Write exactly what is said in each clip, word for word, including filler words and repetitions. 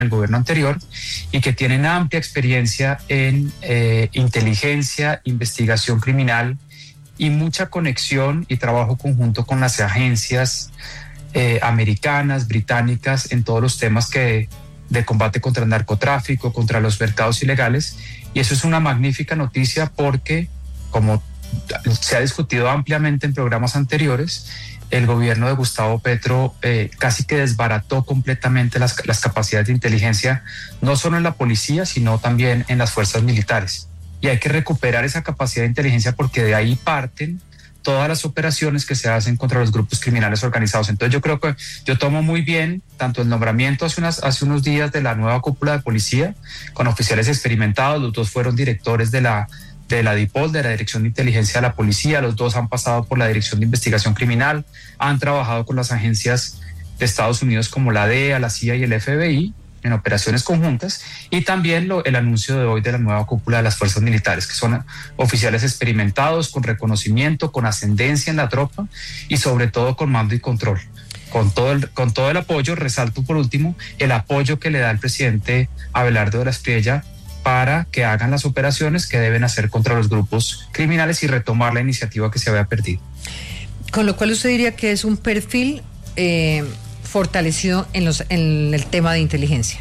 el gobierno anterior y que tienen amplia experiencia en eh, inteligencia, investigación criminal y mucha conexión y trabajo conjunto con las agencias eh, americanas, británicas, en todos los temas que, de combate contra el narcotráfico, contra los mercados ilegales. Y eso es una magnífica noticia porque, como se ha discutido ampliamente en programas anteriores, el gobierno de Gustavo Petro eh, casi que desbarató completamente las, las capacidades de inteligencia, no solo en la policía, sino también en las fuerzas militares. Y hay que recuperar esa capacidad de inteligencia porque de ahí parten todas las operaciones que se hacen contra los grupos criminales organizados. Entonces yo creo que yo tomo muy bien tanto el nombramiento hace, unas, hace unos días de la nueva cúpula de policía, con oficiales experimentados. Los dos fueron directores de la de la DIPOL, de la Dirección de Inteligencia de la Policía. Los dos han pasado por la Dirección de Investigación Criminal, han trabajado con las agencias de Estados Unidos como la D E A, la C I A y el F B I en operaciones conjuntas, y también lo, el anuncio de hoy de la nueva cúpula de las fuerzas militares, que son oficiales experimentados, con reconocimiento, con ascendencia en la tropa y sobre todo con mando y control. Con todo, el, con todo el apoyo, resalto por último, el apoyo que le da el presidente Abelardo de la Espriella para que hagan las operaciones que deben hacer contra los grupos criminales y retomar la iniciativa que se había perdido. Con lo cual usted diría que es un perfil eh, fortalecido en, los, en el tema de inteligencia.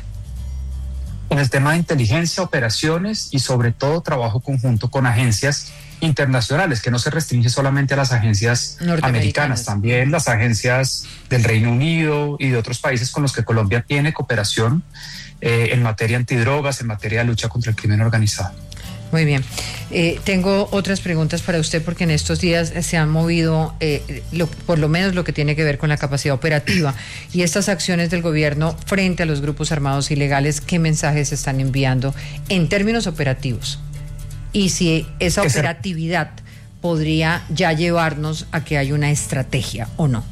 En el tema de inteligencia, operaciones y sobre todo trabajo conjunto con agencias internacionales, que no se restringe solamente a las agencias americanas, también las agencias del Reino Unido y de otros países con los que Colombia tiene cooperación eh, en materia antidrogas, en materia de lucha contra el crimen organizado. Muy bien. Eh, tengo otras preguntas para usted porque en estos días se han movido, eh, lo, por lo menos lo que tiene que ver con la capacidad operativa y estas acciones del gobierno frente a los grupos armados ilegales. ¿Qué mensajes se están enviando en términos operativos? Y si esa operatividad podría ya llevarnos a que haya una estrategia o no.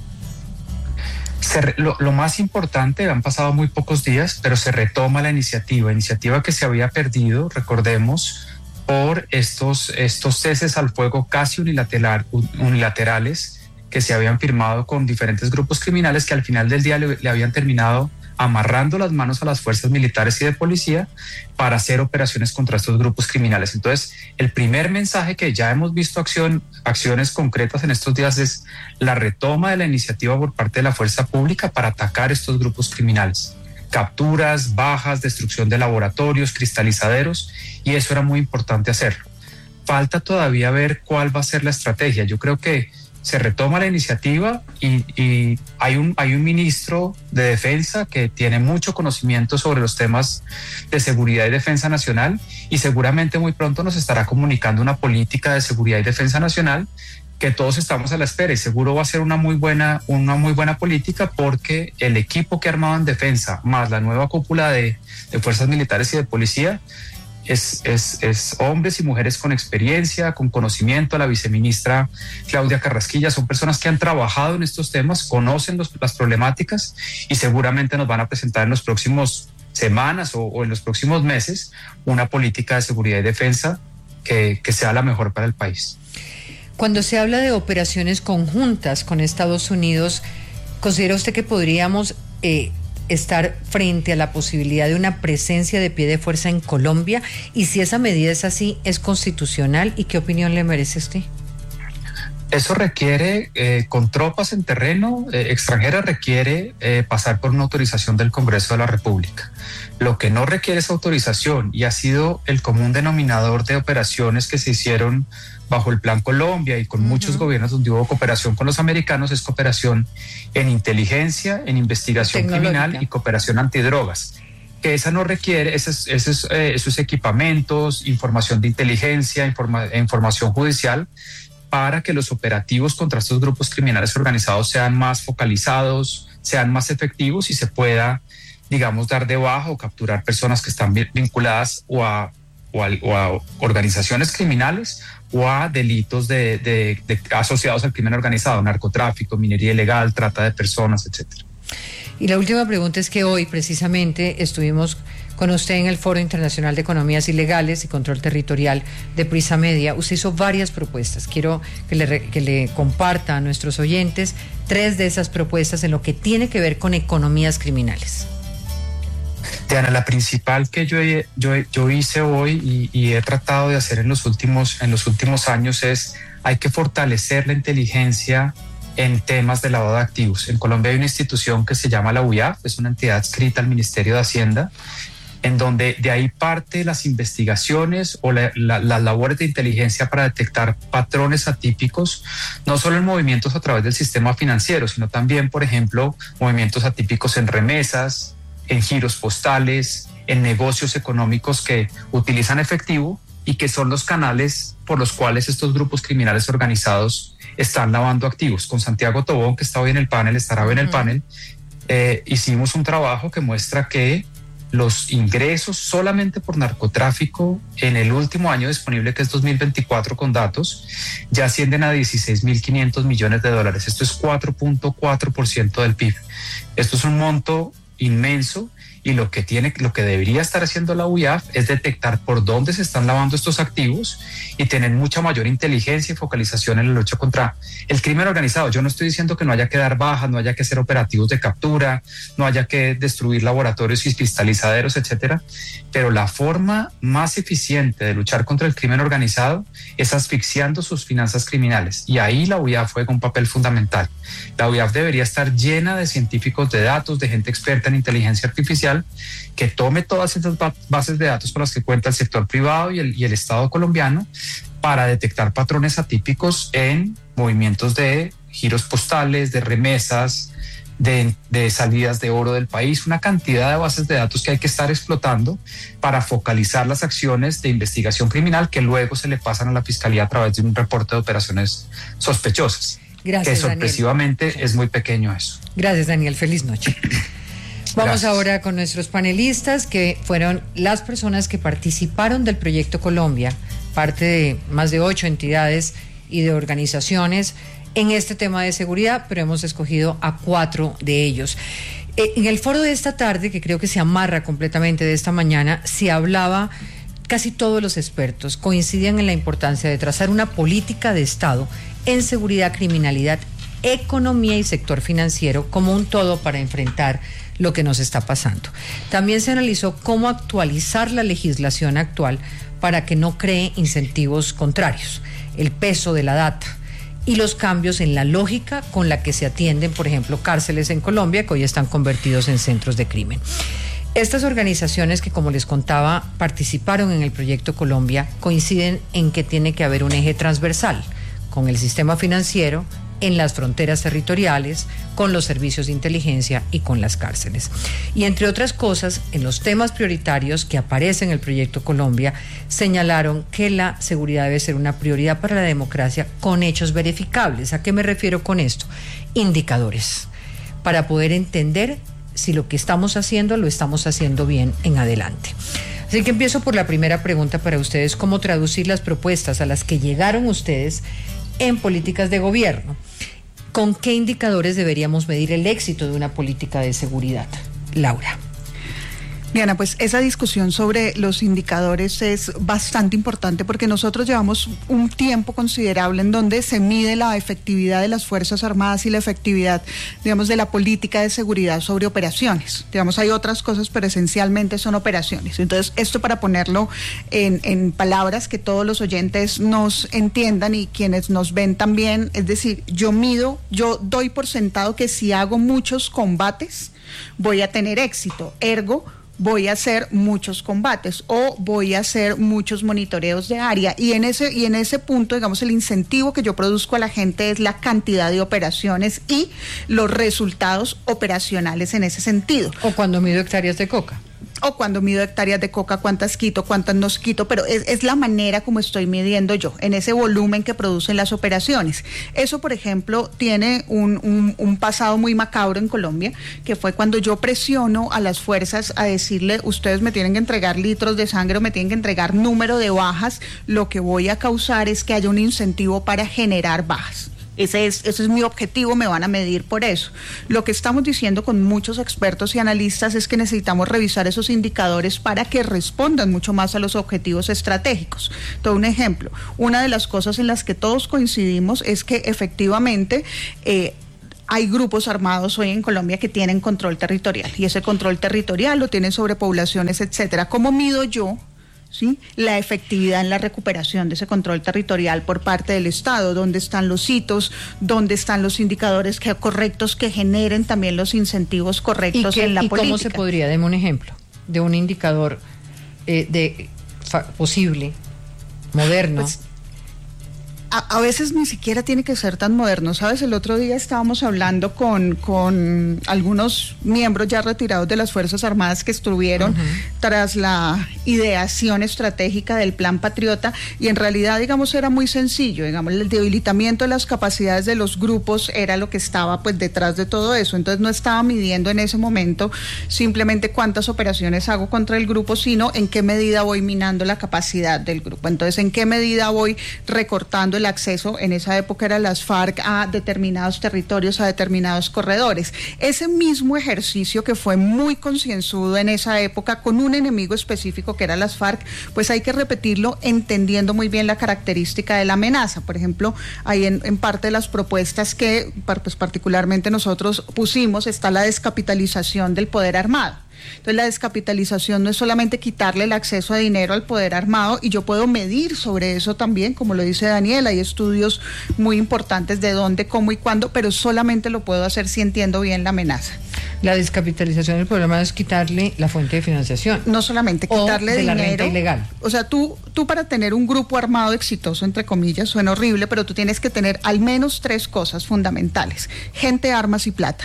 Se, lo, lo más importante, han pasado muy pocos días, pero se retoma la iniciativa, iniciativa que se había perdido, recordemos, por estos, estos ceses al fuego casi unilateral, unilaterales que se habían firmado con diferentes grupos criminales que al final del día le, le habían terminado amarrando las manos a las fuerzas militares y de policía para hacer operaciones contra estos grupos criminales. Entonces, el primer mensaje que ya hemos visto acción, acciones concretas en estos días es la retoma de la iniciativa por parte de la fuerza pública para atacar estos grupos criminales. Capturas, bajas, destrucción de laboratorios, cristalizaderos, y eso era muy importante hacerlo. Falta todavía ver cuál va a ser la estrategia. Yo creo que se retoma la iniciativa y, y hay, un, hay un ministro de Defensa que tiene mucho conocimiento sobre los temas de seguridad y defensa nacional y seguramente muy pronto nos estará comunicando una política de seguridad y defensa nacional que todos estamos a la espera y seguro va a ser una muy buena, una muy buena política porque el equipo que ha armado en defensa más la nueva cúpula de, de fuerzas militares y de policía Es, es, es hombres y mujeres con experiencia, con conocimiento. La viceministra Claudia Carrasquilla son personas que han trabajado en estos temas, conocen los, las problemáticas y seguramente nos van a presentar en las próximas semanas o, o en los próximos meses una política de seguridad y defensa que, que sea la mejor para el país. Cuando se habla de operaciones conjuntas con Estados Unidos, ¿considera usted que podríamos eh, estar frente a la posibilidad de una presencia de pie de fuerza en Colombia? Y si esa medida es así, ¿es constitucional? ¿Y qué opinión le merece usted? Eso requiere, eh, con tropas en terreno eh, extranjera, requiere eh, pasar por una autorización del Congreso de la República. Lo que no requiere es autorización y ha sido el común denominador de operaciones que se hicieron bajo el Plan Colombia y con uh-huh. muchos gobiernos donde hubo cooperación con los americanos, es cooperación en inteligencia, en investigación criminal y cooperación antidrogas. Que esa no requiere esos, esos, eh, esos equipamientos, información de inteligencia, informa, información judicial, para que los operativos contra estos grupos criminales organizados sean más focalizados, sean más efectivos y se pueda, digamos, dar de baja o capturar personas que están vinculadas o a, o a, o a organizaciones criminales o a delitos de, de, de asociados al crimen organizado, narcotráfico, minería ilegal, trata de personas, etcétera. Y la última pregunta es que hoy precisamente estuvimos con usted en el Foro Internacional de Economías Ilegales y Control Territorial de Prisa Media. Usted hizo varias propuestas. Quiero que le, que le comparta a nuestros oyentes tres de esas propuestas en lo que tiene que ver con economías criminales. Diana, la principal que yo, yo, yo hice hoy y, y he tratado de hacer en los, últimos, en los últimos años es hay que fortalecer la inteligencia en temas de lavado de activos. En Colombia hay una institución que se llama la U I A F, es una entidad adscrita al Ministerio de Hacienda, en donde de ahí parte las investigaciones o la, la, las labores de inteligencia para detectar patrones atípicos, no solo en movimientos a través del sistema financiero, sino también, por ejemplo, movimientos atípicos en remesas, en giros postales, en negocios económicos que utilizan efectivo y que son los canales por los cuales estos grupos criminales organizados están lavando activos. Con Santiago Tobón, que está hoy en el panel, estará hoy en el panel, eh, hicimos un trabajo que muestra que los ingresos solamente por narcotráfico en el último año disponible, que es dos mil veinticuatro con datos, ya ascienden a dieciséis mil quinientos millones de dólares. Esto es cuatro punto cuatro por ciento del P I B. Esto es un monto inmenso y lo que tiene, lo que debería estar haciendo la U I A F es detectar por dónde se están lavando estos activos y tener mucha mayor inteligencia y focalización en la lucha contra el crimen organizado. Yo no estoy diciendo que no haya que dar bajas, no haya que hacer operativos de captura, no haya que destruir laboratorios y cristalizaderos, etcétera, pero la forma más eficiente de luchar contra el crimen organizado es asfixiando sus finanzas criminales, y ahí la U I A F juega un papel fundamental. La U I A F debería estar llena de científicos de datos, de gente experta en inteligencia artificial, que tome todas esas bases de datos con las que cuenta el sector privado y el, y el Estado colombiano para detectar patrones atípicos en movimientos de giros postales, de remesas, de, de salidas de oro del país, una cantidad de bases de datos que hay que estar explotando para focalizar las acciones de investigación criminal que luego se le pasan a la Fiscalía a través de un reporte de operaciones sospechosas. Gracias, que sorpresivamente Daniel. Es muy pequeño eso. Gracias, Daniel. Feliz noche. Vamos Gracias. Ahora con nuestros panelistas, que fueron las personas que participaron del Proyecto Colombia, parte de más de ocho entidades y de organizaciones en este tema de seguridad, pero hemos escogido a cuatro de ellos. Eh, en el foro de esta tarde, que creo que se amarra completamente de esta mañana, se hablaba, casi todos los expertos coincidían en la importancia de trazar una política de Estado en seguridad, criminalidad, economía y sector financiero como un todo para enfrentar lo que nos está pasando. También se analizó cómo actualizar la legislación actual para que no cree incentivos contrarios, el peso de la data y los cambios en la lógica con la que se atienden, por ejemplo, cárceles en Colombia que hoy están convertidos en centros de crimen. Estas organizaciones que, como les contaba, participaron en el Proyecto Colombia coinciden en que tiene que haber un eje transversal con el sistema financiero, en las fronteras territoriales, con los servicios de inteligencia y con las cárceles. Y entre otras cosas, en los temas prioritarios que aparecen en el Proyecto Colombia, señalaron que la seguridad debe ser una prioridad para la democracia con hechos verificables. ¿A qué me refiero con esto? Indicadores, para poder entender si lo que estamos haciendo lo estamos haciendo bien en adelante. Así que empiezo por la primera pregunta para ustedes: ¿cómo traducir las propuestas a las que llegaron ustedes en políticas de gobierno? ¿Con qué indicadores deberíamos medir el éxito de una política de seguridad? Laura. Diana, pues esa discusión sobre los indicadores es bastante importante porque nosotros llevamos un tiempo considerable en donde se mide la efectividad de las Fuerzas Armadas y la efectividad, digamos, de la política de seguridad sobre operaciones. Digamos, hay otras cosas, pero esencialmente son operaciones. Entonces, esto para ponerlo en, en palabras que todos los oyentes nos entiendan y quienes nos ven también, es decir, yo mido, yo doy por sentado que si hago muchos combates voy a tener éxito, ergo voy a hacer muchos combates o voy a hacer muchos monitoreos de área, y en ese y en ese punto, digamos, el incentivo que yo produzco a la gente es la cantidad de operaciones y los resultados operacionales en ese sentido. O cuando mido hectáreas de coca. O cuando mido hectáreas de coca, cuántas quito, cuántas no quito, pero es, es la manera como estoy midiendo yo, en ese volumen que producen las operaciones. Eso, por ejemplo, tiene un, un, un pasado muy macabro en Colombia, que fue cuando yo presiono a las fuerzas a decirle, ustedes me tienen que entregar litros de sangre o me tienen que entregar número de bajas, lo que voy a causar es que haya un incentivo para generar bajas. Ese es, ese es mi objetivo, me van a medir por eso. Lo que estamos diciendo con muchos expertos y analistas es que necesitamos revisar esos indicadores para que respondan mucho más a los objetivos estratégicos. Todo un ejemplo, una de las cosas en las que todos coincidimos es que efectivamente eh, hay grupos armados hoy en Colombia que tienen control territorial y ese control territorial lo tienen sobre poblaciones, etcétera. ¿Cómo mido yo, sí, la efectividad en la recuperación de ese control territorial por parte del Estado? ¿Dónde están los hitos? ¿Dónde están los indicadores que, correctos que generen también los incentivos correctos ¿Y qué, en la y política? ¿Cómo se podría? Deme un ejemplo de un indicador eh, de fa, posible, moderno. Pues, A, a veces ni siquiera tiene que ser tan moderno, ¿sabes? El otro día estábamos hablando con, con algunos miembros ya retirados de las Fuerzas Armadas que estuvieron uh-huh. tras la ideación estratégica del Plan Patriota y en realidad, digamos, era muy sencillo, digamos, el debilitamiento de las capacidades de los grupos era lo que estaba pues detrás de todo eso, entonces no estaba midiendo en ese momento simplemente cuántas operaciones hago contra el grupo, sino en qué medida voy minando la capacidad del grupo, entonces en qué medida voy recortando el acceso, en esa época eran las FARC, a determinados territorios, a determinados corredores. Ese mismo ejercicio que fue muy concienzudo en esa época con un enemigo específico que eran las FARC, pues hay que repetirlo entendiendo muy bien la característica de la amenaza. Por ejemplo, ahí en, en parte de las propuestas que pues particularmente nosotros pusimos está la descapitalización del poder armado. Entonces la descapitalización no es solamente quitarle el acceso a dinero al poder armado, y yo puedo medir sobre eso también, como lo dice Daniel, hay estudios muy importantes de dónde, cómo y cuándo, pero solamente lo puedo hacer si entiendo bien la amenaza. La descapitalización del poder armado es quitarle la fuente de financiación. No solamente quitarle o de dinero. La renta ilegal. O sea, tú, tú para tener un grupo armado exitoso, entre comillas, suena horrible, pero tú tienes que tener al menos tres cosas fundamentales: gente, armas y plata.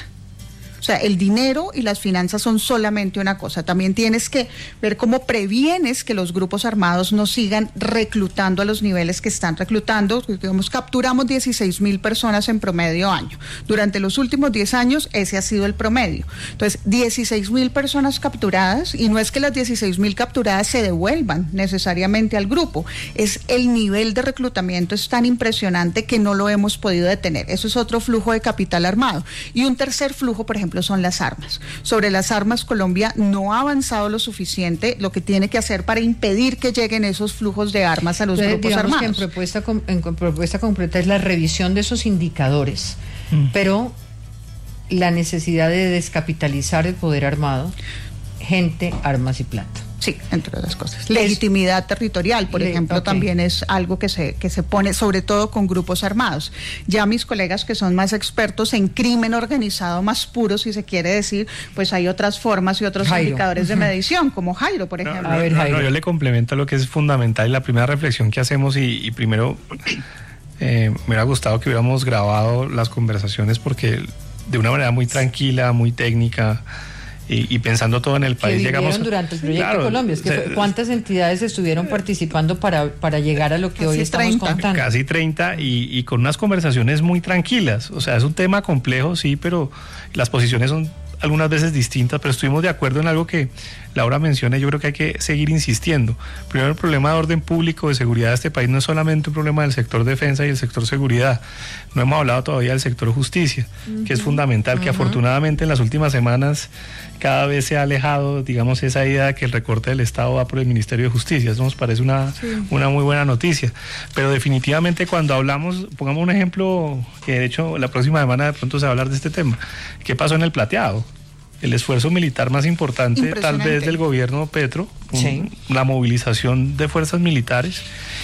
O sea, el dinero y las finanzas son solamente una cosa. También tienes que ver cómo previenes que los grupos armados no sigan reclutando a los niveles que están reclutando. Digamos, capturamos dieciséis mil personas en promedio año. Durante los últimos diez años ese ha sido el promedio. Entonces, dieciséis mil personas capturadas, y no es que las dieciséis mil capturadas se devuelvan necesariamente al grupo, es el nivel de reclutamiento es tan impresionante que no lo hemos podido detener. Eso es otro flujo de capital armado. Y un tercer flujo, por ejemplo, son las armas. Sobre las armas, Colombia no ha avanzado lo suficiente, lo que tiene que hacer para impedir que lleguen esos flujos de armas a los Entonces, grupos digamos armados. Que en propuesta, en propuesta concreta es la revisión de esos indicadores, mm. pero la necesidad de descapitalizar el poder armado, gente, armas y plata. Sí, entre otras cosas. Legitimidad territorial, por Le, ejemplo, okay. también es algo que se, que se pone, sobre todo con grupos armados. Ya mis colegas que son más expertos en crimen organizado, más puro, si se quiere decir, pues hay otras formas y otros Jairo. indicadores de medición, como Jairo, por ejemplo. No, no, a ver, Jairo. No, no, yo le complemento lo que es fundamental y la primera reflexión que hacemos, y, y primero eh, me hubiera gustado que hubiéramos grabado las conversaciones, porque de una manera muy tranquila, muy técnica, Y, y pensando todo en el país, que llegamos durante el proyecto claro, Colombia, es que se, cuántas entidades estuvieron participando para, para llegar a lo que hoy estamos treinta contando. Casi treinta, y, y con unas conversaciones muy tranquilas. O sea, es un tema complejo, sí, pero las posiciones son algunas veces distintas, pero estuvimos de acuerdo en algo que Laura menciona y yo creo que hay que seguir insistiendo. Primero, el problema de orden público, de seguridad de este país no es solamente un problema del sector defensa y el sector seguridad. No hemos hablado todavía del sector justicia, uh-huh. que es fundamental, uh-huh. que afortunadamente en las últimas semanas cada vez se ha alejado, digamos, esa idea de que el recorte del Estado va por el Ministerio de Justicia. Eso nos parece una, sí. una muy buena noticia. Pero definitivamente cuando hablamos, pongamos un ejemplo, que de hecho la próxima semana de pronto se va a hablar de este tema. ¿Qué pasó en el Plateado? El esfuerzo militar más importante tal vez del gobierno Petro, sí. un, la movilización de fuerzas militares,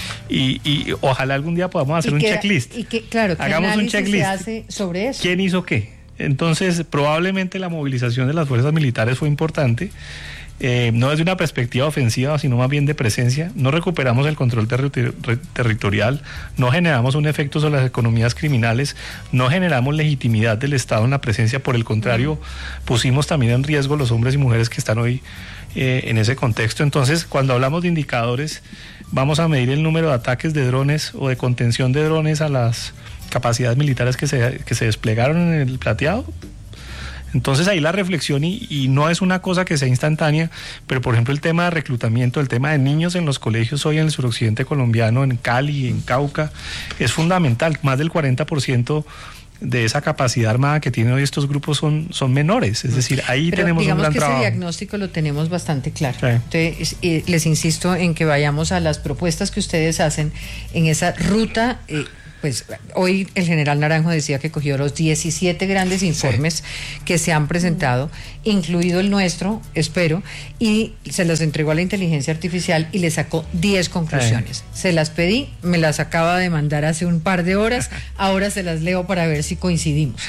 y, y ojalá algún día podamos hacer un que, checklist. Y que, claro, ¿qué hagamos un checklist. Se hace sobre eso? ¿Quién hizo qué? Entonces, probablemente la movilización de las fuerzas militares fue importante, eh, no desde una perspectiva ofensiva, sino más bien de presencia. No recuperamos el control terri- territorial, no generamos un efecto sobre las economías criminales, no generamos legitimidad del Estado en la presencia, por el contrario, pusimos también en riesgo los hombres y mujeres que están hoy eh, en ese contexto. Entonces, cuando hablamos de indicadores, vamos a medir el número de ataques de drones o de contención de drones a las capacidades militares que se, que se desplegaron en el Plateado. Entonces ahí la reflexión, y, y no es una cosa que sea instantánea, pero por ejemplo el tema de reclutamiento, el tema de niños en los colegios hoy en el suroccidente colombiano, en Cali, en Cauca, es fundamental. Más del cuarenta por ciento de esa capacidad armada que tienen hoy estos grupos son, son menores, es decir, ahí pero tenemos un gran que trabajo. Ese diagnóstico lo tenemos bastante claro. Sí. Entonces, eh, les insisto en que vayamos a las propuestas que ustedes hacen en esa ruta eh, pues hoy el general Naranjo decía que cogió los diecisiete grandes informes sí. que se han presentado, incluido el nuestro, espero, y se los entregó a la inteligencia artificial y le sacó diez conclusiones. Sí. Se las pedí, me las acaba de mandar hace un par de horas, ahora se las leo para ver si coincidimos.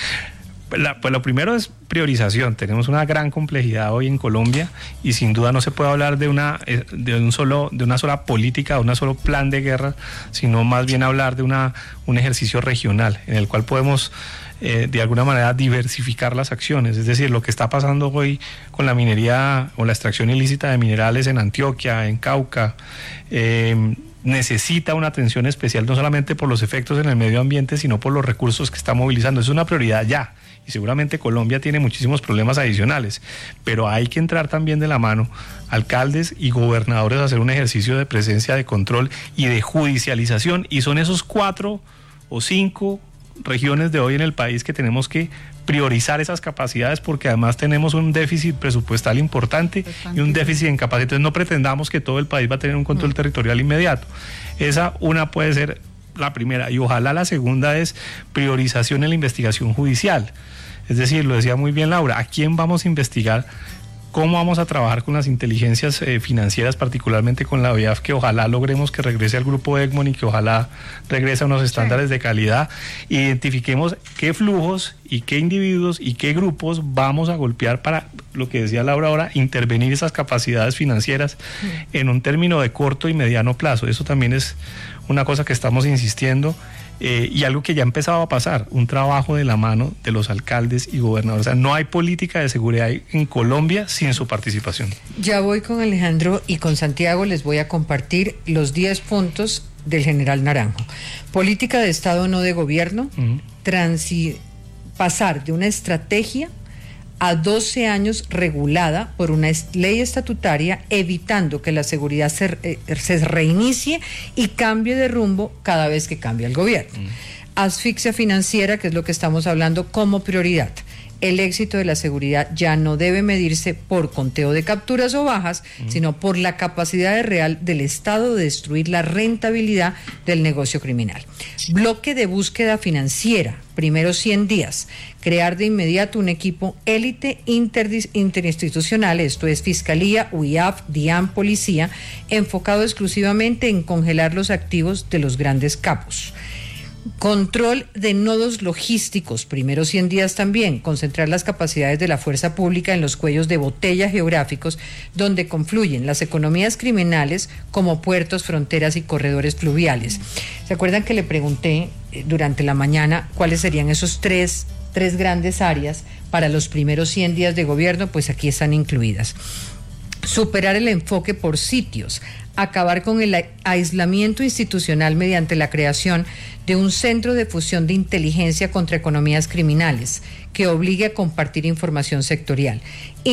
La, pues lo primero es priorización. Tenemos una gran complejidad hoy en Colombia y sin duda no se puede hablar de una de un solo de una sola política, de un solo plan de guerra, sino más bien hablar de una un ejercicio regional en el cual podemos eh, de alguna manera diversificar las acciones. Es decir, lo que está pasando hoy con la minería o la extracción ilícita de minerales en Antioquia, en Cauca, eh, necesita una atención especial, no solamente por los efectos en el medio ambiente, sino por los recursos que está movilizando. Es una prioridad ya, y seguramente Colombia tiene muchísimos problemas adicionales, pero hay que entrar también de la mano, alcaldes y gobernadores, a hacer un ejercicio de presencia, de control y de judicialización, y son esos cuatro o cinco regiones de hoy en el país que tenemos que priorizar esas capacidades, porque además tenemos un déficit presupuestal importante y un déficit en capacidad. Entonces no pretendamos que todo el país va a tener un control mm. territorial inmediato. Esa una puede ser la primera, y ojalá la segunda es priorización en la investigación judicial. Es decir, lo decía muy bien Laura, ¿a quién vamos a investigar? ¿Cómo vamos a trabajar con las inteligencias eh, financieras, particularmente con la O I A F, que ojalá logremos que regrese al grupo Egmont y que ojalá regrese a unos estándares sí. de calidad? Identifiquemos qué flujos y qué individuos y qué grupos vamos a golpear para, lo que decía Laura ahora, intervenir esas capacidades financieras sí. en un término de corto y mediano plazo. Eso también es una cosa que estamos insistiendo. Eh, y algo que ya ha empezado a pasar, un trabajo de la mano de los alcaldes y gobernadores. O sea, no hay política de seguridad en Colombia sin su participación. Ya voy con Alejandro y con Santiago, les voy a compartir los diez puntos del general Naranjo. Política de Estado, no de gobierno, uh-huh. transi- pasar de una estrategia a doce años regulada por una ley estatutaria, evitando que la seguridad se, eh, se reinicie y cambie de rumbo cada vez que cambia el gobierno. Mm. Asfixia financiera, que es lo que estamos hablando como prioridad. El éxito de la seguridad ya no debe medirse por conteo de capturas o bajas, mm. sino por la capacidad real del Estado de destruir la rentabilidad del negocio criminal. Bloque de búsqueda financiera, primeros cien días. Crear de inmediato un equipo élite interdis- interinstitucional, esto es Fiscalía, U I A F, DIAN, Policía, enfocado exclusivamente en congelar los activos de los grandes capos. Control de nodos logísticos, primeros cien días también, concentrar las capacidades de la fuerza pública en los cuellos de botella geográficos donde confluyen las economías criminales como puertos, fronteras y corredores fluviales. ¿Se acuerdan que le pregunté durante la mañana cuáles serían esos tres, tres grandes áreas para los primeros cien días de gobierno? Pues aquí están incluidas. Superar el enfoque por sitios, acabar con el aislamiento institucional mediante la creación de un centro de fusión de inteligencia contra economías criminales que obligue a compartir información sectorial,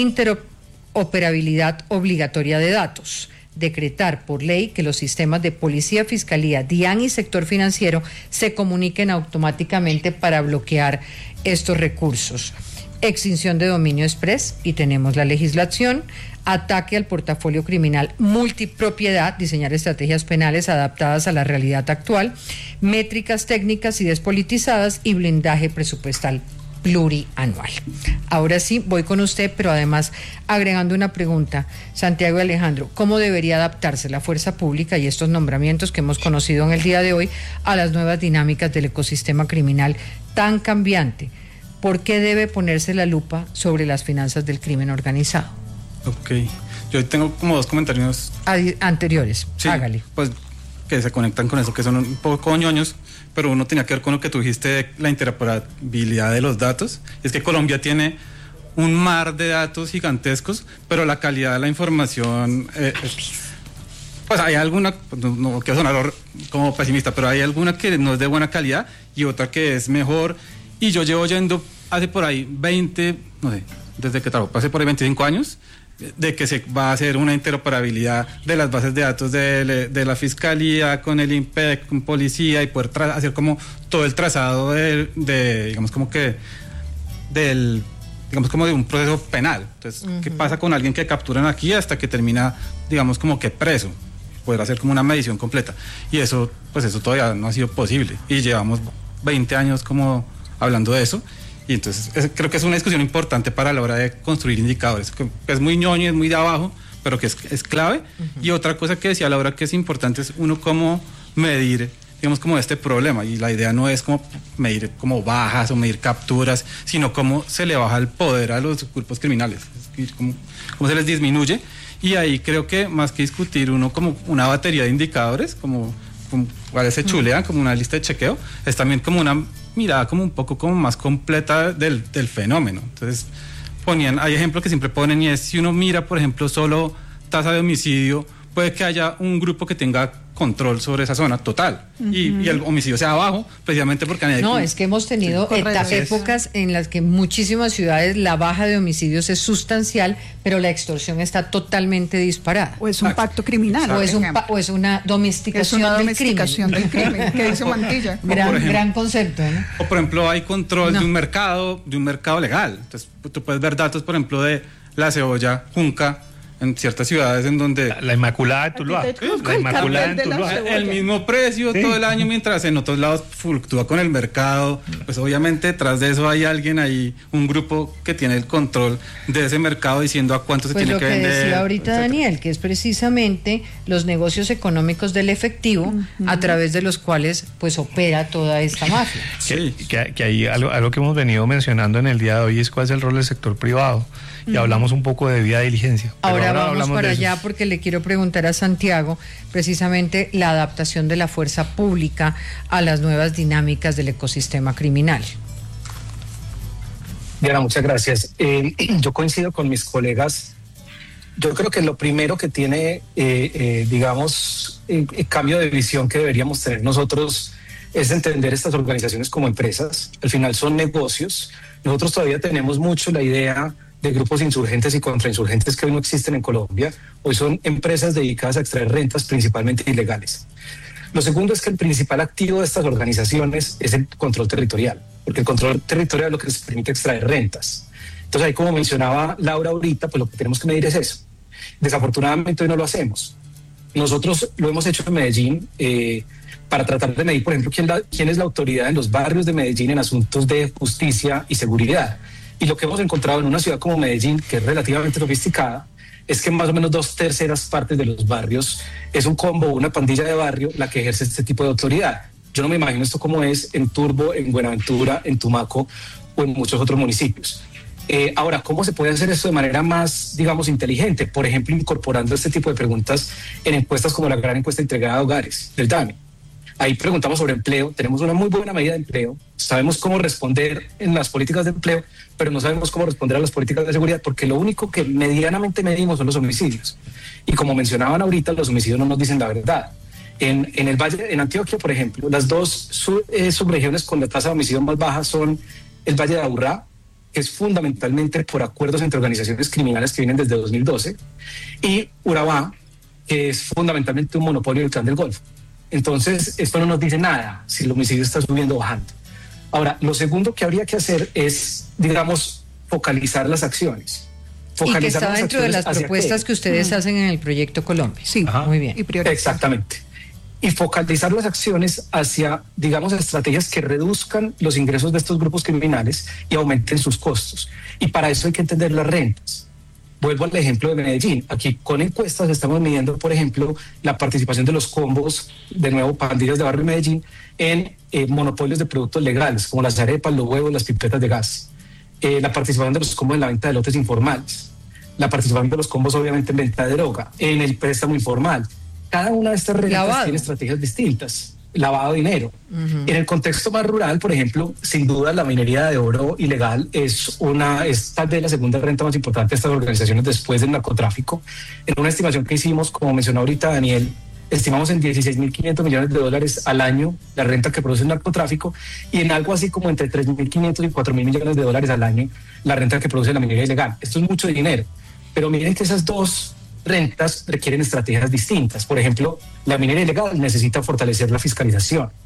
interoperabilidad obligatoria de datos, decretar por ley que los sistemas de policía, fiscalía, DIAN y sector financiero se comuniquen automáticamente para bloquear estos recursos. Extinción de dominio express, y tenemos la legislación. Ataque al portafolio criminal, multipropiedad, diseñar estrategias penales adaptadas a la realidad actual, métricas técnicas y despolitizadas, y blindaje presupuestal plurianual. Ahora sí, voy con usted, pero además agregando una pregunta, Santiago y Alejandro, ¿cómo debería adaptarse la fuerza pública y estos nombramientos que hemos conocido en el día de hoy a las nuevas dinámicas del ecosistema criminal tan cambiante? ¿Por qué debe ponerse la lupa sobre las finanzas del crimen organizado? Ok, yo tengo como dos comentarios Adi- anteriores, sí, hágale. Pues que se conectan con eso, que son un poco ñoños, pero uno tenía que ver con lo que tú dijiste de la interoperabilidad de los datos. Es que Colombia tiene un mar de datos gigantescos, pero la calidad de la información, eh, pues hay alguna, no, no quiero sonar como pesimista, pero hay alguna que no es de buena calidad y otra que es mejor. Y yo llevo yendo hace por ahí veinte, no sé, desde que trabajo, hace por ahí veinticinco años, de que se va a hacer una interoperabilidad de las bases de datos de, de la Fiscalía con el INPEC, con Policía, y poder tra- hacer como todo el trazado de, de, digamos como que, del, digamos como de un proceso penal. Entonces, uh-huh. ¿qué pasa con alguien que capturan aquí hasta que termina, digamos como que preso? poder hacer como una medición completa. Y eso, pues eso todavía no ha sido posible. Y llevamos veinte años como hablando de eso. Y entonces es, creo que es una discusión importante para la hora de construir indicadores, que es muy ñoño, es muy de abajo, pero que es, es clave. Uh-huh. Y otra cosa que decía Laura que es importante es uno cómo medir, digamos, como este problema. Y la idea no es como medir como bajas o medir capturas, sino cómo se le baja el poder a los grupos criminales, es decir, cómo, cómo se les disminuye. Y ahí creo que más que discutir uno como una batería de indicadores, como, como cuáles se chulean, como una lista de chequeo, es también como una mirada como un poco como más completa del, del fenómeno. Entonces ponían, hay ejemplos que siempre ponen y es si uno mira por ejemplo solo tasa de homicidio, puede que haya un grupo que tenga control sobre esa zona total uh-huh. y, y el homicidio sea bajo precisamente porque han no, es que hemos tenido sí, eta- épocas en las que en muchísimas ciudades la baja de homicidios es sustancial, pero la extorsión está totalmente disparada. O es un pacto criminal. O es, un pa- o es una domesticación, es una del domesticación crimen. del crimen, que dice Mantilla. Gran, ejemplo, gran concepto, ¿no? O por ejemplo hay control no. de un mercado, de un mercado legal. Entonces tú puedes ver datos por ejemplo de la cebolla junca en ciertas ciudades en donde... La, la Inmaculada de Tuluá. La Inmaculada de Tuluá. El mismo precio sí. todo el año, mientras en otros lados fluctúa con el mercado. Pues obviamente detrás de eso hay alguien ahí, un grupo que tiene el control de ese mercado diciendo a cuánto se pues tiene que, que vender. Pues lo que decía ahorita etcétera. Daniel, que es precisamente los negocios económicos del efectivo uh-huh. a través de los cuales pues opera toda esta mafia. Sí. Que, que, que hay algo, algo que hemos venido mencionando en el día de hoy es cuál es el rol del sector privado. Y uh-huh. hablamos un poco de debida diligencia. Ahora, ahora vamos para allá porque le quiero preguntar a Santiago precisamente la adaptación de la fuerza pública a las nuevas dinámicas del ecosistema criminal. Diana, muchas gracias. Eh, yo coincido con mis colegas. Yo creo que lo primero que tiene, eh, eh, digamos, el, el cambio de visión que deberíamos tener nosotros es entender estas organizaciones como empresas. Al final son negocios. Nosotros todavía tenemos mucho la idea de grupos insurgentes y contrainsurgentes que hoy no existen en Colombia. Hoy son empresas dedicadas a extraer rentas principalmente ilegales. Lo segundo es que el principal activo de estas organizaciones es el control territorial, porque el control territorial es lo que les permite extraer rentas. Entonces ahí, como mencionaba Laura ahorita, pues lo que tenemos que medir es eso. Desafortunadamente hoy no lo hacemos. Nosotros lo hemos hecho en Medellín eh, para tratar de medir, por ejemplo, quién, la, quién es la autoridad en los barrios de Medellín en asuntos de justicia y seguridad. Y lo que hemos encontrado en una ciudad como Medellín, que es relativamente sofisticada, es que más o menos dos terceras partes de los barrios es un combo, una pandilla de barrio la que ejerce este tipo de autoridad. Yo no me imagino esto como es en Turbo, en Buenaventura, en Tumaco o en muchos otros municipios. Eh, ahora, ¿cómo se puede hacer esto de manera más, digamos, inteligente? Por ejemplo, incorporando este tipo de preguntas en encuestas como la gran encuesta integrada de hogares del D A N E. Ahí preguntamos sobre empleo, tenemos una muy buena medida de empleo, sabemos cómo responder en las políticas de empleo, pero no sabemos cómo responder a las políticas de seguridad, porque lo único que medianamente medimos son los homicidios. Y como mencionaban ahorita, los homicidios no nos dicen la verdad. En, en el Valle, en Antioquia, por ejemplo, las dos sub, eh, subregiones con la tasa de homicidio más baja son el Valle de Aburrá, que es fundamentalmente por acuerdos entre organizaciones criminales que vienen desde dos mil doce, y Urabá, que es fundamentalmente un monopolio del Clan del Golfo. Entonces, esto no nos dice nada si el homicidio está subiendo o bajando. Ahora, lo segundo que habría que hacer es, digamos, focalizar las acciones. Focalizar y que está dentro de las propuestas que ustedes mm. hacen en el Proyecto Colombia. Sí, Ajá. Muy bien. Y exactamente. Y focalizar las acciones hacia, digamos, estrategias que reduzcan los ingresos de estos grupos criminales y aumenten sus costos. Y para eso hay que entender las rentas. Vuelvo al ejemplo de Medellín. Aquí con encuestas estamos midiendo, por ejemplo, la participación de los combos, de nuevo, pandillas de barrio de Medellín, en eh, monopolios de productos legales, como las arepas, los huevos, las pipetas de gas. Eh, la participación de los combos en la venta de lotes informales. La participación de los combos, obviamente, en venta de droga, en el préstamo informal. Cada una de estas rentas tiene estrategias distintas. Lavado de dinero. Uh-huh. En el contexto más rural, por ejemplo, sin duda la minería de oro ilegal es una es tal vez la segunda renta más importante de estas organizaciones después del narcotráfico. En una estimación que hicimos, como mencionó ahorita Daniel, estimamos en dieciséis mil quinientos millones de dólares al año la renta que produce el narcotráfico y en algo así como entre tres mil quinientos y cuatro mil millones de dólares al año la renta que produce la minería ilegal. Esto es mucho dinero, pero miren que esas dos rentas requieren estrategias distintas. Por ejemplo, la minería ilegal necesita fortalecer la fiscalización.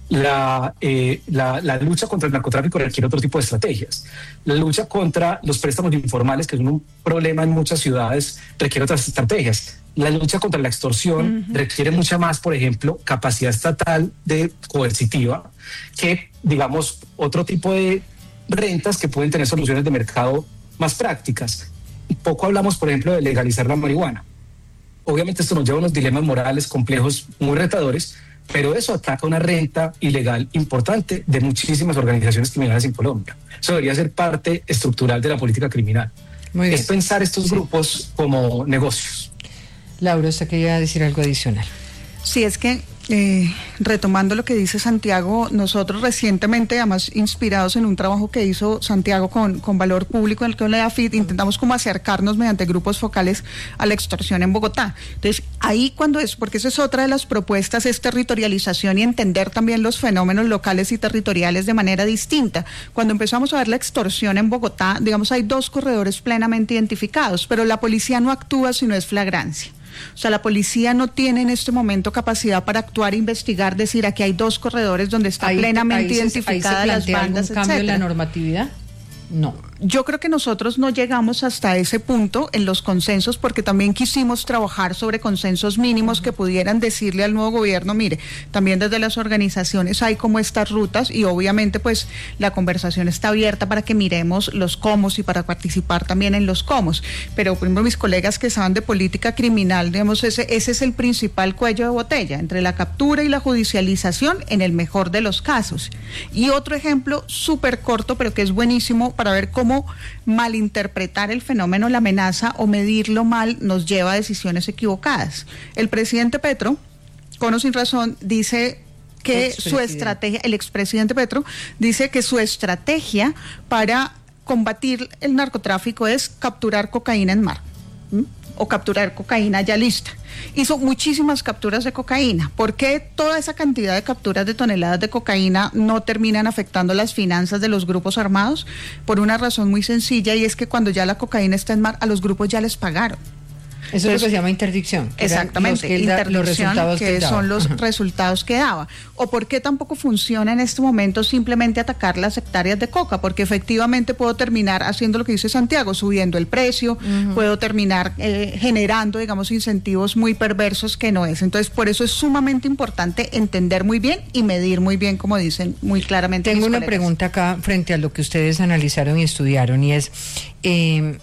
La, eh, la, la lucha contra el narcotráfico requiere otro tipo de estrategias. La lucha contra los préstamos informales, que es un problema en muchas ciudades, requiere otras estrategias. La lucha contra la extorsión uh-huh. requiere mucha más, por ejemplo, capacidad estatal de coercitiva que, digamos, otro tipo de rentas que pueden tener soluciones de mercado más prácticas. Poco hablamos, por ejemplo, de legalizar la marihuana. Obviamente esto nos lleva a unos dilemas morales complejos muy retadores, pero eso ataca una renta ilegal importante de muchísimas organizaciones criminales en Colombia. Eso debería ser parte estructural de la política criminal. Muy bien. Es pensar estos sí. grupos como negocios. Laura, ¿usted quería decir algo adicional? Sí, es que eh, retomando lo que dice Santiago, nosotros recientemente, además inspirados en un trabajo que hizo Santiago con, con Valor Público, en el que la A F I T, intentamos como acercarnos mediante grupos focales a la extorsión en Bogotá. Entonces, ahí cuando es, porque esa es otra de las propuestas, es territorialización y entender también los fenómenos locales y territoriales de manera distinta. Cuando empezamos a ver la extorsión en Bogotá, digamos, hay dos corredores plenamente identificados, pero la policía no actúa si no es flagrancia. O sea, la policía no tiene en este momento capacidad para actuar, investigar, decir aquí hay dos corredores donde está ahí, plenamente ahí identificada se, ahí se las bandas, ¿algún cambio en la normatividad? No. Yo creo que nosotros no llegamos hasta ese punto en los consensos porque también quisimos trabajar sobre consensos mínimos que pudieran decirle al nuevo gobierno, mire, también desde las organizaciones hay como estas rutas y obviamente pues la conversación está abierta para que miremos los cómo y para participar también en los cómo. Pero por ejemplo mis colegas que saben de política criminal, digamos, ese, ese es el principal cuello de botella entre la captura y la judicialización en el mejor de los casos. Y otro ejemplo súper corto pero que es buenísimo para ver cómo cómo malinterpretar el fenómeno, la amenaza o medirlo mal nos lleva a decisiones equivocadas. El presidente Petro, con o sin razón, dice que su estrategia, el expresidente Petro, dice que su estrategia para combatir el narcotráfico es capturar cocaína en mar, ¿m? o capturar cocaína ya lista. Hizo muchísimas capturas de cocaína. ¿Por qué toda esa cantidad de capturas de toneladas de cocaína no terminan afectando las finanzas de los grupos armados? Por una razón muy sencilla, y es que cuando ya la cocaína está en mar, a los grupos ya les pagaron. Eso es lo que se llama interdicción. Exactamente, que interdicción, los resultados que, que son los Ajá. resultados que daba. ¿O por qué tampoco funciona en este momento simplemente atacar las hectáreas de coca? Porque efectivamente puedo terminar haciendo lo que dice Santiago, subiendo el precio, uh-huh. puedo terminar eh, generando, digamos, incentivos muy perversos que no es. Entonces, por eso es sumamente importante entender muy bien y medir muy bien, como dicen muy claramente. Tengo una colegas. pregunta acá frente a lo que ustedes analizaron y estudiaron, y es... Eh,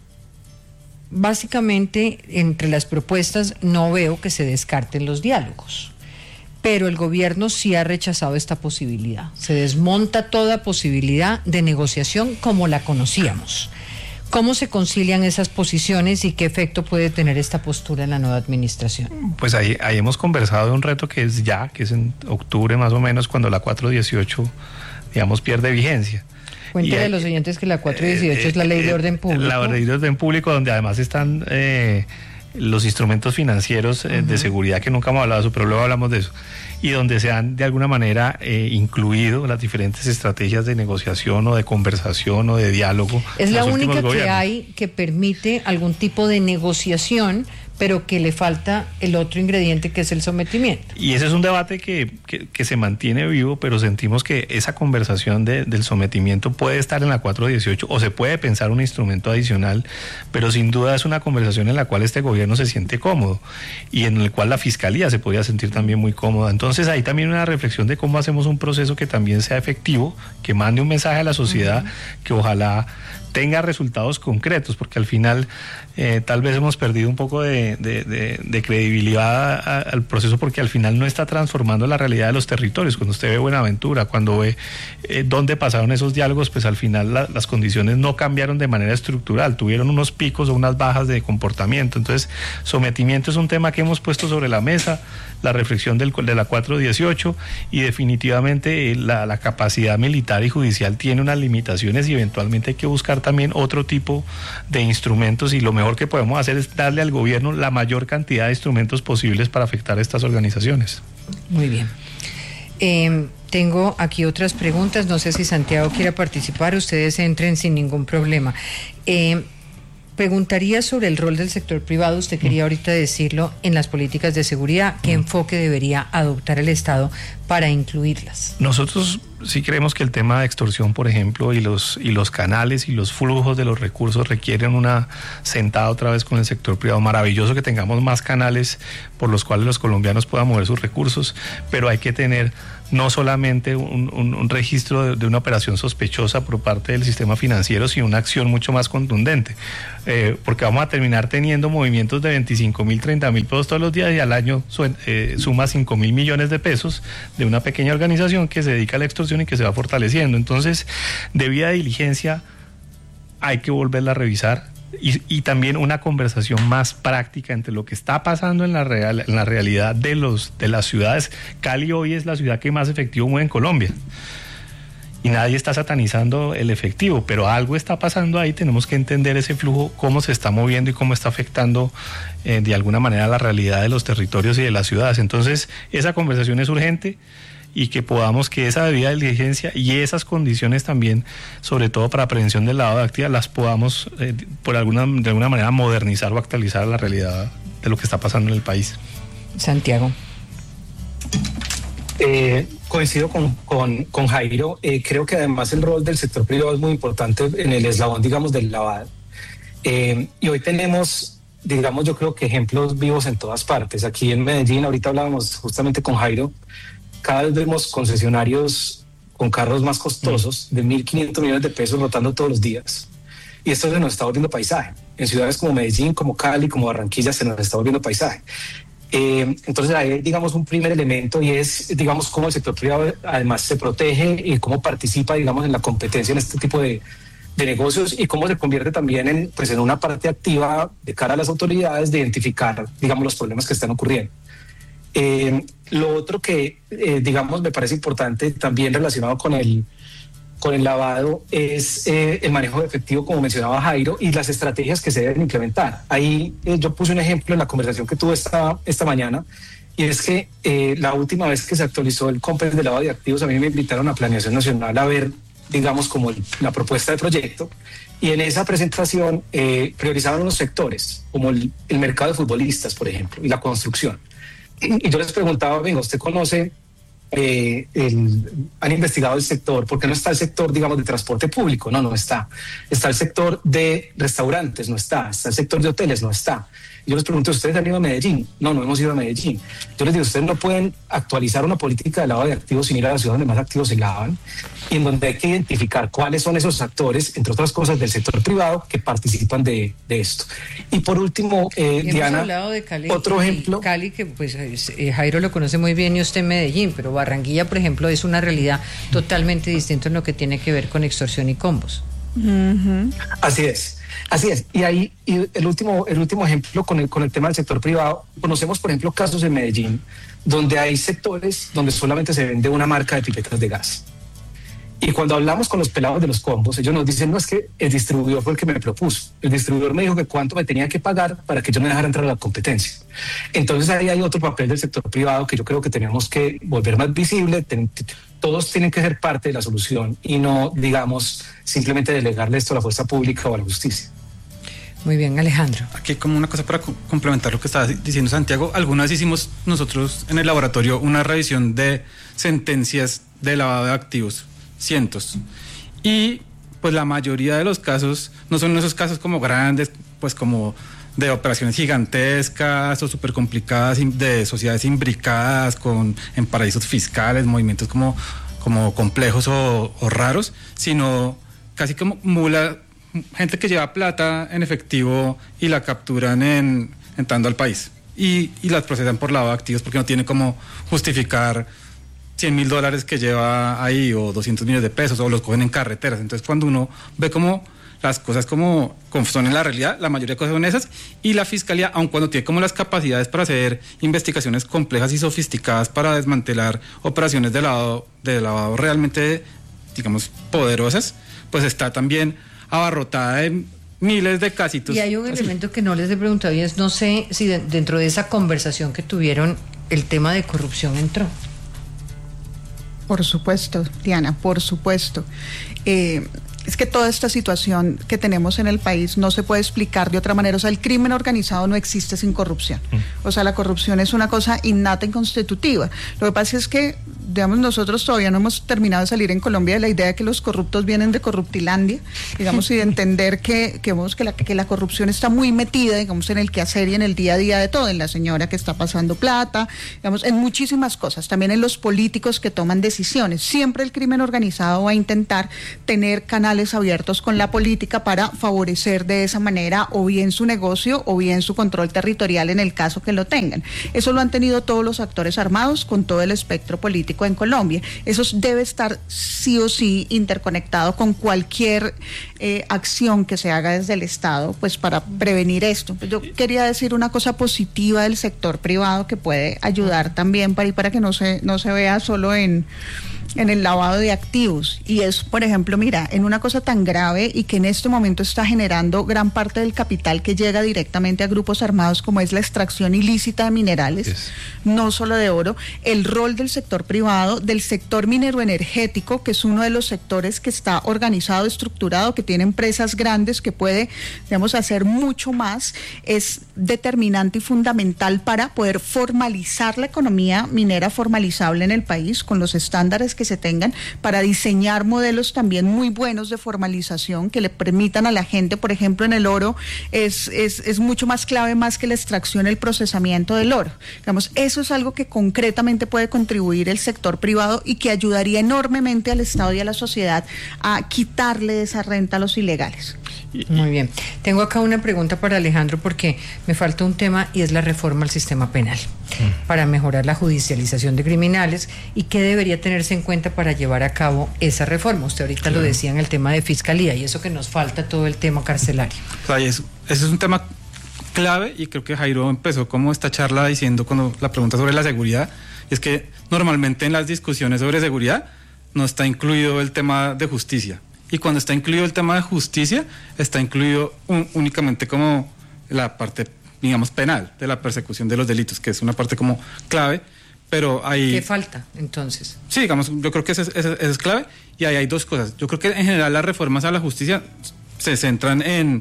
Básicamente, entre las propuestas no veo que se descarten los diálogos, pero el gobierno sí ha rechazado esta posibilidad. Se desmonta toda posibilidad de negociación como la conocíamos. ¿Cómo se concilian esas posiciones y qué efecto puede tener esta postura en la nueva administración? Pues ahí, ahí hemos conversado de un reto que es ya, que es en octubre más o menos, cuando la cuatro dieciocho, digamos, pierde vigencia. Cuéntale a los oyentes que la cuatro dieciocho eh, es la ley de orden público. La ley de orden público, donde además están eh, los instrumentos financieros eh, uh-huh. de seguridad, que nunca hemos hablado de eso, pero luego hablamos de eso, y donde se han de alguna manera eh, incluido las diferentes estrategias de negociación o de conversación o de diálogo. Es la única que hay que permite algún tipo de negociación, pero que le falta el otro ingrediente, que es el sometimiento. Y ese es un debate que, que, que se mantiene vivo, pero sentimos que esa conversación de, del sometimiento puede estar en la cuatro dieciocho o se puede pensar un instrumento adicional, pero sin duda es una conversación en la cual este gobierno se siente cómodo y en el cual la Fiscalía se podría sentir también muy cómoda. Entonces hay también una reflexión de cómo hacemos un proceso que también sea efectivo, que mande un mensaje a la sociedad, uh-huh. que ojalá tenga resultados concretos, porque al final eh, tal vez hemos perdido un poco de, de, de, de credibilidad a, a, al proceso, porque al final no está transformando la realidad de los territorios. Cuando usted ve Buenaventura, cuando ve eh, dónde pasaron esos diálogos, pues al final la, las condiciones no cambiaron de manera estructural, tuvieron unos picos o unas bajas de comportamiento. Entonces, sometimiento es un tema que hemos puesto sobre la mesa, la reflexión del, de la cuatro dieciocho, y definitivamente eh, la, la capacidad militar y judicial tiene unas limitaciones y eventualmente hay que buscar también otro tipo de instrumentos, y lo mejor que podemos hacer es darle al gobierno la mayor cantidad de instrumentos posibles para afectar a estas organizaciones. Muy bien. Eh, tengo aquí otras preguntas, no sé si Santiago quiere participar, ustedes entren sin ningún problema. Eh, Preguntaría sobre el rol del sector privado, usted quería ahorita decirlo, en las políticas de seguridad, qué enfoque debería adoptar el Estado para incluirlas? Nosotros sí creemos que el tema de extorsión, por ejemplo, y los, y los canales y los flujos de los recursos requieren una sentada otra vez con el sector privado. Maravilloso que tengamos más canales por los cuales los colombianos puedan mover sus recursos, pero hay que tener no solamente un, un, un registro de, de una operación sospechosa por parte del sistema financiero, sino una acción mucho más contundente, eh, porque vamos a terminar teniendo movimientos de veinticinco mil, treinta mil pesos todos los días y al año eh, suma cinco mil millones de pesos de una pequeña organización que se dedica a la extorsión y que se va fortaleciendo. Entonces, debida diligencia hay que volverla a revisar. Y, y también una conversación más práctica entre lo que está pasando en la, real, en la realidad de, los, de las ciudades. Cali hoy es la ciudad que más efectivo mueve en Colombia. Y nadie está satanizando el efectivo, pero algo está pasando ahí, tenemos que entender ese flujo, cómo se está moviendo y cómo está afectando eh, de alguna manera la realidad de los territorios y de las ciudades. Entonces, esa conversación es urgente, y que podamos que esa debida diligencia y esas condiciones también, sobre todo para prevención del lavado de activos, las podamos eh, por alguna, de alguna manera modernizar o actualizar a la realidad de lo que está pasando en el país. Santiago. Eh, coincido con, con, con Jairo. Eh, creo que además el rol del sector privado es muy importante en el eslabón, digamos, del lavado. Eh, y hoy tenemos, digamos, yo creo que ejemplos vivos en todas partes. Aquí en Medellín, ahorita hablábamos justamente con Jairo, cada vez vemos concesionarios con carros más costosos de mil quinientos millones de pesos rotando todos los días. Y esto se nos está volviendo paisaje. En ciudades como Medellín, como Cali, como Barranquilla se nos está volviendo paisaje. Eh, entonces hay, digamos, un primer elemento y es, digamos, cómo el sector privado además se protege y cómo participa, digamos, en la competencia en este tipo de, de negocios y cómo se convierte también en, pues, en una parte activa de cara a las autoridades de identificar, digamos, los problemas que están ocurriendo. Eh, lo otro que, eh, digamos, me parece importante también relacionado con el, con el lavado es eh, el manejo de efectivo, como mencionaba Jairo, y las estrategias que se deben implementar. Ahí eh, yo puse un ejemplo en la conversación que tuve esta, esta mañana, y es que eh, la última vez que se actualizó el COMPES de lavado de activos, a mí me invitaron a Planeación Nacional a ver, digamos, como el, la propuesta de proyecto, y en esa presentación eh, priorizaban unos sectores, como el, el mercado de futbolistas, por ejemplo, y la construcción. Y yo les preguntaba, venga, ¿usted conoce, eh, el, han investigado el sector? ¿Por qué no está el sector, digamos, de transporte público? No, no está. Está el sector de restaurantes, no está. Está el sector de hoteles, no está. Yo les pregunto, ¿ustedes han ido a Medellín? No, no hemos ido a Medellín. Yo les digo, ustedes no pueden actualizar una política de lavado de activos sin ir a la ciudad donde más activos se lavan y en donde hay que identificar cuáles son esos actores, entre otras cosas, del sector privado que participan de, de esto. Y por último, eh, Hemos Diana, hablado de Cali, otro ejemplo. Cali, que pues eh, Jairo lo conoce muy bien y usted en Medellín, pero Barranquilla, por ejemplo, es una realidad totalmente distinta en lo que tiene que ver con extorsión y combos. Uh-huh. Así es. Así es, y ahí y el último el último ejemplo con el con el tema del sector privado, conocemos por ejemplo casos en Medellín donde hay sectores donde solamente se vende una marca de pipetas de gas. Y cuando hablamos con los pelados de los combos, ellos nos dicen, no, es que el distribuidor fue el que me propuso. El distribuidor me dijo que cuánto me tenía que pagar para que yo me dejara entrar a la competencia. Entonces ahí hay otro papel del sector privado que yo creo que tenemos que volver más visible. Ten, todos tienen que ser parte de la solución y no, digamos, simplemente delegarle esto a la fuerza pública o a la justicia. Muy bien, Alejandro. Aquí como una cosa para complementar lo que estaba diciendo Santiago, algunas hicimos nosotros en el laboratorio una revisión de sentencias de lavado de activos, cientos, y pues la mayoría de los casos no son esos casos como grandes, pues como de operaciones gigantescas o súper complicadas de sociedades imbricadas con, en paraísos fiscales, movimientos como, como complejos o, o raros, sino casi como mula, gente que lleva plata en efectivo y la capturan en, entrando al país y, y las procesan por lavado de activos porque no tienen cómo justificar cien mil dólares que lleva ahí o doscientos millones de pesos o los cogen en carreteras. Entonces cuando uno ve como las cosas como, como son en la realidad, la mayoría de cosas son esas, y la fiscalía, aun cuando tiene como las capacidades para hacer investigaciones complejas y sofisticadas para desmantelar operaciones de lavado, de lavado realmente, digamos, poderosas, pues está también abarrotada de miles de casitos. Y hay un elemento que no les he preguntado y es, no sé si de, dentro de esa conversación que tuvieron, el tema de corrupción entró. Por supuesto, Diana, por supuesto. Eh, es que toda esta situación que tenemos en el país no se puede explicar de otra manera. O sea, el crimen organizado no existe sin corrupción. O sea, la corrupción es una cosa innata y constitutiva. Lo que pasa es que, digamos, nosotros todavía no hemos terminado de salir en Colombia de la idea de que los corruptos vienen de Corruptilandia, digamos, y de entender que, que, vemos que, la, que la corrupción está muy metida, digamos, en el quehacer y en el día a día de todo, en la señora que está pasando plata, digamos, en muchísimas cosas, también en los políticos que toman decisiones. Siempre el crimen organizado va a intentar tener canales abiertos con la política para favorecer de esa manera o bien su negocio o bien su control territorial en el caso que lo tengan. Eso lo han tenido todos los actores armados con todo el espectro político en Colombia. Eso debe estar sí o sí interconectado con cualquier eh, acción que se haga desde el Estado, pues para prevenir esto. Yo quería decir una cosa positiva del sector privado que puede ayudar también para, y para que no se, no se vea solo en... en el lavado de activos, y es, por ejemplo, mira, en una cosa tan grave y que en este momento está generando gran parte del capital que llega directamente a grupos armados, como es la extracción ilícita de minerales, yes. no solo de oro, el rol del sector privado, del sector minero-energético, que es uno de los sectores que está organizado, estructurado, que tiene empresas grandes, que puede, digamos, hacer mucho más, es determinante y fundamental para poder formalizar la economía minera formalizable en el país, con los estándares que se tengan, para diseñar modelos también muy buenos de formalización que le permitan a la gente, por ejemplo, en el oro es, es, es mucho más clave más que la extracción, el procesamiento del oro. Digamos, eso es algo que concretamente puede contribuir el sector privado y que ayudaría enormemente al Estado y a la sociedad a quitarle esa renta a los ilegales. Muy bien. Tengo acá una pregunta para Alejandro porque me falta un tema y es la reforma al sistema penal mm. para mejorar la judicialización de criminales y qué debería tenerse en cuenta para llevar a cabo esa reforma. Usted ahorita claro. lo decía en el tema de fiscalía y eso que nos falta todo el tema carcelario. O sea, eso, eso es un tema clave y creo que Jairo empezó como esta charla diciendo cuando la pregunta sobre la seguridad, y es que normalmente en las discusiones sobre seguridad no está incluido el tema de justicia. Y cuando está incluido el tema de justicia, está incluido un, únicamente como la parte, digamos, penal de la persecución de los delitos, que es una parte como clave, pero hay... ¿Qué falta, entonces? Sí, digamos, yo creo que eso es, eso es clave, y ahí hay dos cosas. Yo creo que en general las reformas a la justicia se centran en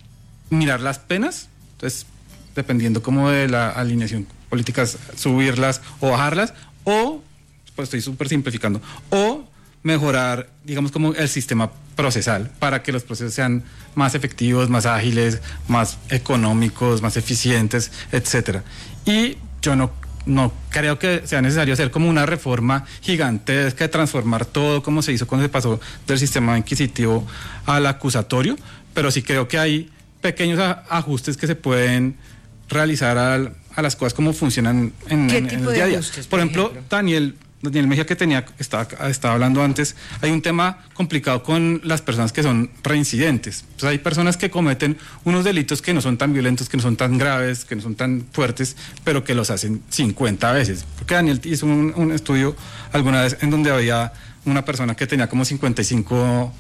mirar las penas, entonces, dependiendo como de la alineación política, subirlas o bajarlas, o, pues estoy súper simplificando, o mejorar, digamos, como el sistema procesal para que los procesos sean más efectivos, más ágiles, más económicos, más eficientes, etcétera. Y yo no, no creo que sea necesario hacer como una reforma gigantesca de transformar todo como se hizo cuando se pasó del sistema inquisitivo al acusatorio, pero sí creo que hay pequeños ajustes que se pueden realizar al, a las cosas como funcionan en, en, en el día a día. Ajustes, por, por ejemplo, ejemplo, Daniel Daniel Mejía que tenía, estaba, estaba hablando antes, hay un tema complicado con las personas que son reincidentes. Pues hay personas que cometen unos delitos que no son tan violentos, que no son tan graves, que no son tan fuertes, pero que los hacen cincuenta veces. Porque Daniel hizo un, un estudio alguna vez en donde había una persona que tenía como cincuenta y cinco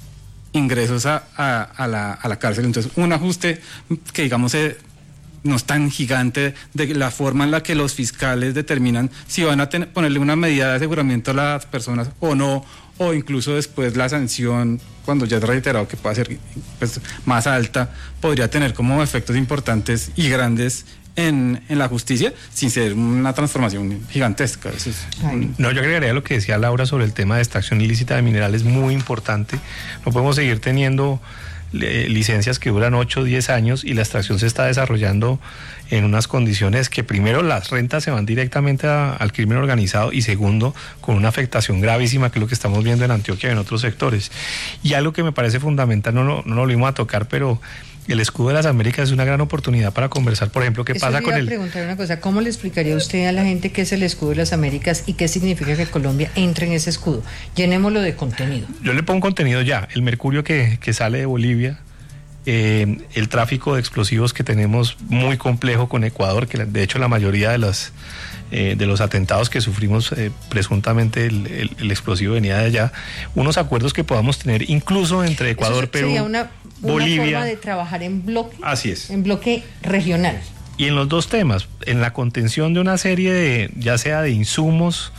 ingresos a, a, a, la, a la cárcel. Entonces, un ajuste que, digamos, se... no es tan gigante de la forma en la que los fiscales determinan si van a tener, ponerle una medida de aseguramiento a las personas o no, o incluso después la sanción, cuando ya es reiterado que puede ser pues, más alta, podría tener como efectos importantes y grandes en, en la justicia sin ser una transformación gigantesca. Eso es un... No, yo agregaría lo que decía Laura sobre el tema de extracción ilícita de minerales, muy importante. No podemos seguir teniendo licencias que duran ocho o diez años y la extracción se está desarrollando en unas condiciones que primero las rentas se van directamente a, al crimen organizado y segundo con una afectación gravísima que es lo que estamos viendo en Antioquia y en otros sectores. Y algo que me parece fundamental, no, no, no lo vimos a tocar, pero el escudo de las Américas es una gran oportunidad para conversar, por ejemplo, qué Eso pasa le con iba el... a preguntar una cosa, ¿cómo le explicaría usted a la gente qué es el escudo de las Américas y qué significa que Colombia entre en ese escudo? Llenémoslo de contenido. Yo le pongo contenido ya, el mercurio que, que sale de Bolivia, eh, el tráfico de explosivos que tenemos muy complejo con Ecuador, que de hecho la mayoría de las... Eh, de los atentados que sufrimos, eh, presuntamente el, el, el explosivo venía de allá, unos acuerdos que podamos tener incluso entre Ecuador, Perú, sería una, una Bolivia. forma de trabajar en bloque. Así es. En bloque regional. Y en los dos temas, en la contención de una serie de, ya sea de insumos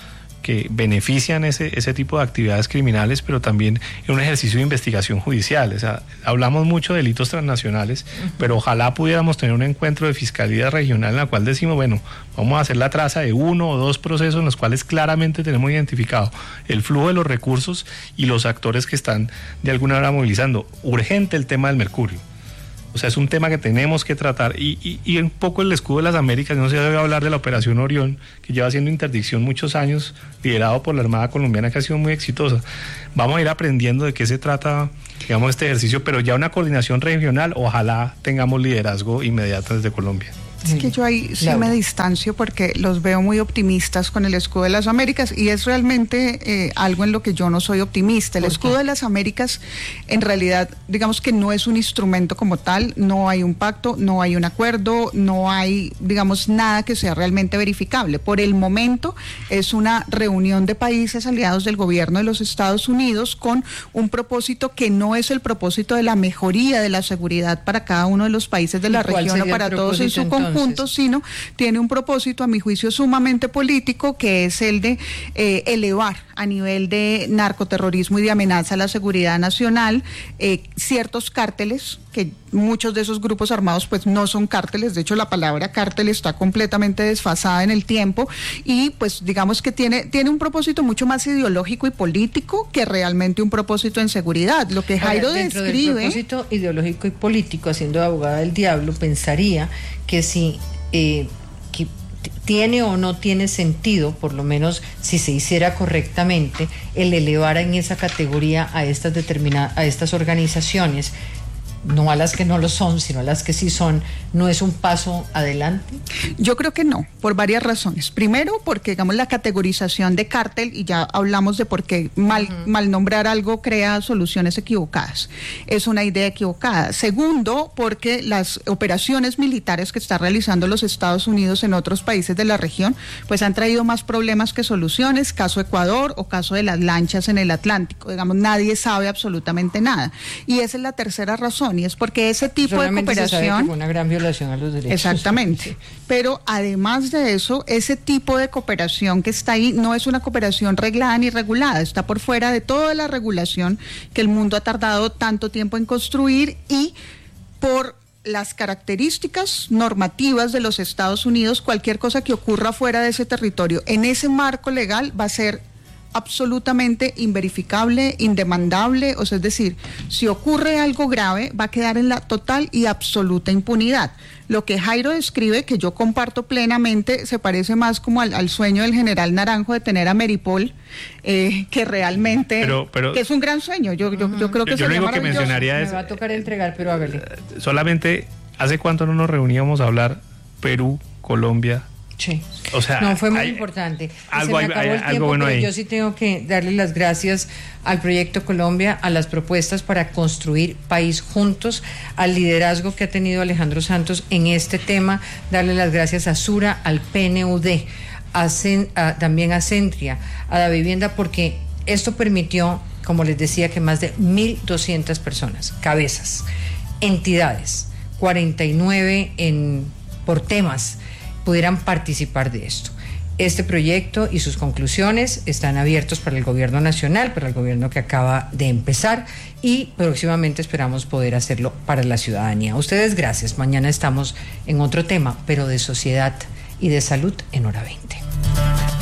que benefician ese, ese tipo de actividades criminales, pero también en un ejercicio de investigación judicial. O sea, hablamos mucho de delitos transnacionales, uh-huh. pero ojalá pudiéramos tener un encuentro de fiscalía regional en la cual decimos, bueno, vamos a hacer la traza de uno o dos procesos en los cuales claramente tenemos identificado el flujo de los recursos y los actores que están de alguna manera movilizando. Urgente el tema del mercurio. O sea, es un tema que tenemos que tratar y, y, y un poco el escudo de las Américas, no se debe hablar de la Operación Orión, que lleva haciendo interdicción muchos años, liderado por la Armada Colombiana, que ha sido muy exitosa. Vamos a ir aprendiendo de qué se trata, digamos, este ejercicio, pero ya una coordinación regional, ojalá tengamos liderazgo inmediato desde Colombia. Es que yo ahí sí me distancio porque los veo muy optimistas con el escudo de las Américas y es realmente eh, algo en lo que yo no soy optimista. El escudo de las Américas en realidad, digamos que no es un instrumento como tal, no hay un pacto, no hay un acuerdo, no hay, digamos, nada que sea realmente verificable. Por el momento es una reunión de países aliados del gobierno de los Estados Unidos con un propósito que no es el propósito de la mejoría de la seguridad para cada uno de los países de la región o para todos en su conjunto. Puntos, sino tiene un propósito, a mi juicio, sumamente político, que es el de eh, elevar a nivel de narcoterrorismo y de amenaza a la seguridad nacional eh, ciertos cárteles, que muchos de esos grupos armados pues no son cárteles, de hecho la palabra cártel está completamente desfasada en el tiempo y pues digamos que tiene, tiene un propósito mucho más ideológico y político que realmente un propósito en seguridad. Lo que Jairo Ahora, dentro describe... del propósito ideológico y político, haciendo de abogada del diablo, pensaría que si eh, que tiene o no tiene sentido, por lo menos si se hiciera correctamente, el elevar en esa categoría a estas determinadas, a estas organizaciones, no a las que no lo son, sino a las que sí son, ¿no es un paso adelante? Yo creo que no, por varias razones. Primero, porque digamos la categorización de cártel, y ya hablamos de por qué mal, uh-huh. mal nombrar algo crea soluciones equivocadas. Es una idea equivocada. Segundo, porque las operaciones militares que está realizando los Estados Unidos en otros países de la región, pues han traído más problemas que soluciones, caso Ecuador o caso de las lanchas en el Atlántico. Digamos, nadie sabe absolutamente nada. Y esa es la tercera razón. Y es porque ese tipo Solamente de cooperación... se sabe que fue una gran violación a los derechos. Exactamente. Sí. Pero además de eso, ese tipo de cooperación que está ahí no es una cooperación reglada ni regulada, está por fuera de toda la regulación que el mundo ha tardado tanto tiempo en construir y por las características normativas de los Estados Unidos, cualquier cosa que ocurra fuera de ese territorio, en ese marco legal va a ser absolutamente inverificable, indemandable, o sea, es decir, si ocurre algo grave va a quedar en la total y absoluta impunidad. Lo que Jairo describe, que yo comparto plenamente, se parece más como al, al sueño del general Naranjo de tener a Meripol, eh, que realmente, pero, pero, que es un gran sueño, yo, yo, yo creo que yo sería lo único que mencionaría es... Me va a tocar entregar, pero hágale. Solamente, ¿hace cuánto no nos reuníamos a hablar Perú, Colombia? Sí. O sea, no, fue muy hay, importante. Algo, Se me acabó hay, el algo tiempo, bueno pero ahí. Yo sí tengo que darle las gracias al Proyecto Colombia, a las propuestas para construir país juntos, al liderazgo que ha tenido Alejandro Santos en este tema, darle las gracias a Sura, al P N U D, a Cen, a, también a Centria, a la vivienda, porque esto permitió, como les decía, que más de mil doscientas personas, cabezas, entidades, cuarenta y nueve en, por temas, pudieran participar de esto. Este proyecto y sus conclusiones están abiertos para el gobierno nacional, para el gobierno que acaba de empezar y próximamente esperamos poder hacerlo para la ciudadanía. A ustedes gracias. Mañana estamos en otro tema, pero de sociedad y de salud en Hora veinte.